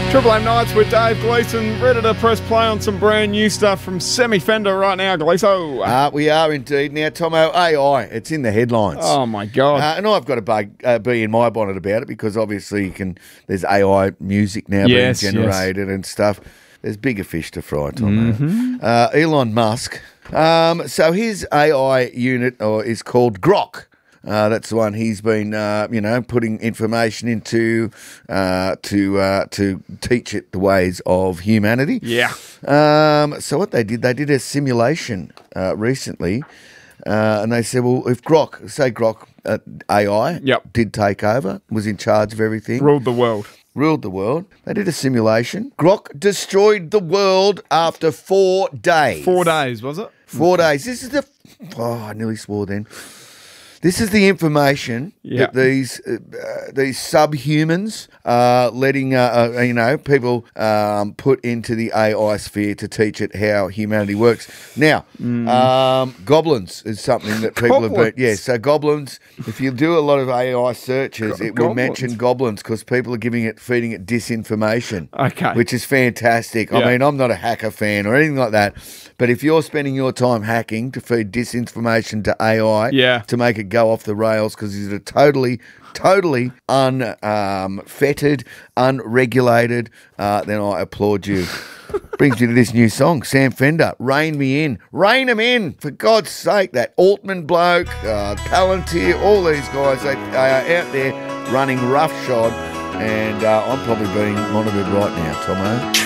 Triple M Nights with Dave Gleeson, ready to press play on some brand new stuff from Semi Fender right now, Gleeso. We are indeed. Now, Tomo, AI, it's in the headlines. Oh, my God. And I've got to be in my bonnet about it because obviously there's AI music now being generated and stuff. There's bigger fish to fry, Tomo. Elon Musk. So his AI unit is called Grok. That's the one he's been, putting information into to teach it the ways of humanity. Yeah. So what they did a simulation recently, and they said, well, if Grok AI did take over, was in charge of everything, Ruled the world. They did a simulation. Grok destroyed the world after 4 days. 4 days, was it? 4 days. This is I nearly swore then. This is the information that these subhumans are letting people put into the AI sphere to teach it how humanity works. Now, goblins is something that people have been. Yeah, so goblins. If you do a lot of AI searches, it will mention goblins because people are feeding it disinformation. Okay, which is fantastic. I mean, I'm not a hacker fan or anything like that, but if you're spending your time hacking to feed disinformation to AI, to make it go off the rails because it's a totally unfettered, unregulated, then I applaud you. Brings me to this new song, Sam Fender, Rein Me In. Rein 'em in, for God's sake. That Altman bloke, Palantir, all these guys, they are out there running roughshod, and I'm probably being monitored right now, Tomo.